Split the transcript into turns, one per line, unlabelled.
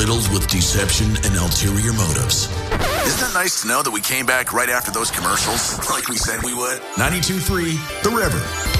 riddled with deception and ulterior motives. Isn't it nice to know that we came back right after those commercials, like we said we would? 92.3 The River.